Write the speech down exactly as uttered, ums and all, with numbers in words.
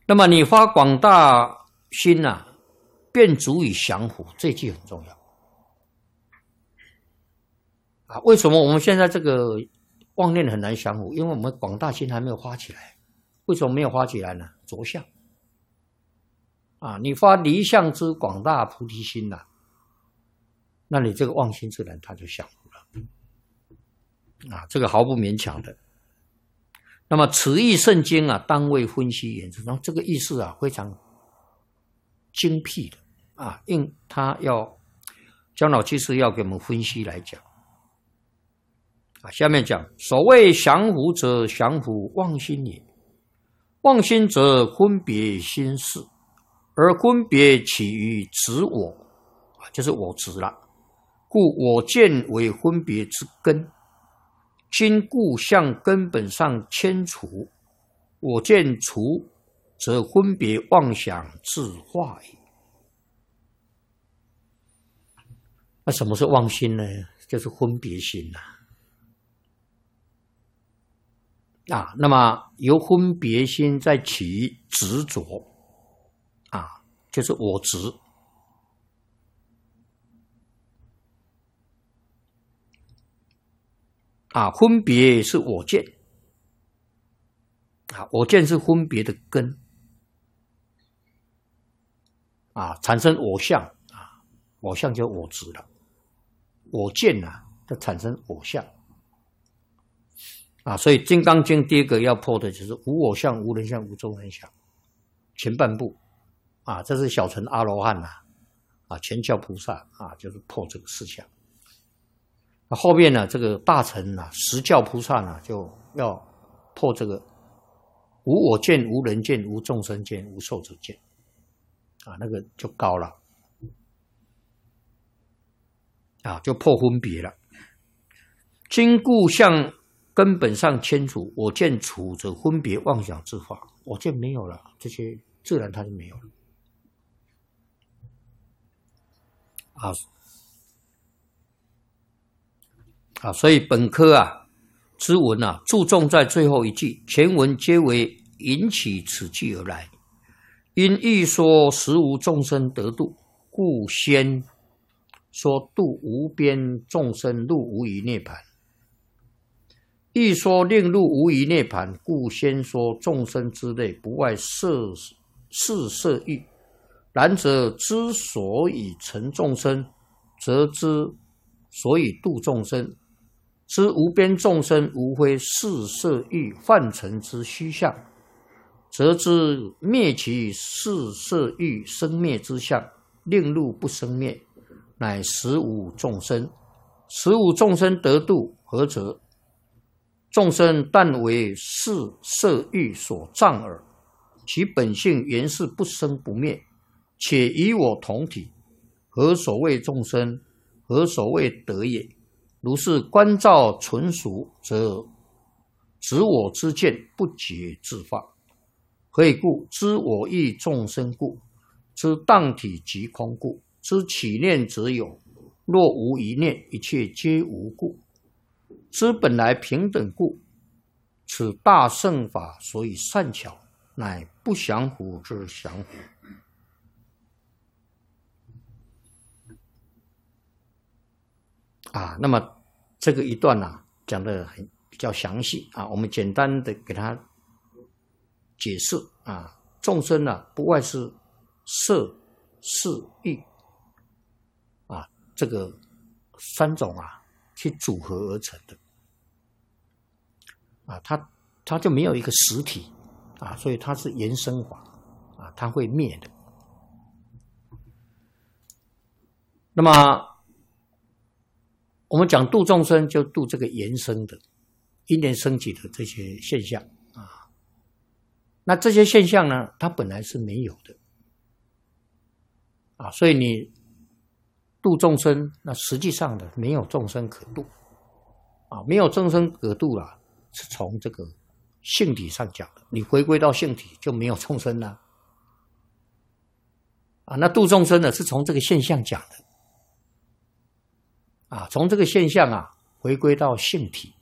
那么你发广大心啊，便足以降伏，这句很重要啊。为什么我们现在这个妄念很难降伏？因为我们广大心还没有发起来。为什么没有发起来呢？着相啊，你发离相之广大菩提心呐、啊，那你这个妄心自然它就降伏了啊，这个毫不勉强的。那么此义圣经啊，当为分析研究，然后这个意思啊非常精辟的啊，因他要姜老居士要给我们分析来讲啊。下面讲，所谓降伏者，降伏妄心也。妄心则分别心事，而分别起于执我，就是我执了，故我见为分别之根。今故向根本上迁除，我见除，则分别妄想自化也。那什么是妄心呢？就是分别心呐、啊。啊，那么由分别心再起执着，啊，就是我执。啊，分别是我见，啊，我见是分别的根，啊，产生我相，啊，我相就我执了，我见啊，就产生我相。啊，所以《金刚经》第一个要破的就是无我相、无人相、无众生相，前半部啊，这是小乘阿罗汉呐、啊，啊，全教菩萨啊，就是破这个思想。那后面呢，这个大乘啊，十教菩萨呢，就要破这个无我见、无人见、无众生见、无寿者见，啊，那个就高了，啊，就破分别了。今故向根本上迁除，我见除则分别妄想自化，我见没有了，这些自然它就没有了。啊啊，所以本科啊之文啊，注重在最后一句，全文皆为引起此句而来。因欲说实无众生得度，故先说度无边众生入无余涅槃。欲说令入无余涅槃，故先说众生之类不外色是色欲。然则之所以成众生，则之所以度众生。知无边众生无非是色欲幻成之虚相，则知灭其是色欲生灭之相，令入不生灭，乃实无众生。实无众生得度，何则？众生但为是色欲所障耳，其本性原是不生不灭，且与我同体，何所谓众生？何所谓得也？如是观照纯熟，则执我之见不觉自放。何以故？知我亦众生故，知当体即空故，知起念则有，若无一念，一切皆无故。知本来平等故，此大乘法所以善巧，乃不降伏之降伏。啊，那么这个一段呢、啊，讲的很比较详细啊，我们简单的给他解释啊，众生呢、啊、不外是色、识、欲啊，这个三种啊去组合而成的啊，它它就没有一个实体啊，所以它是原生法啊，它会灭的。那么我们讲度众生，就度这个原生的因缘升起的这些现象啊。那这些现象呢，它本来是没有的啊，所以你度众生，那实际上的没有众生可度啊，没有众生可度了，是从这个性体上讲的。你回归到性体，就没有众生了啊。那度众生呢，是从这个现象讲的。啊，从这个现象啊，回归到性体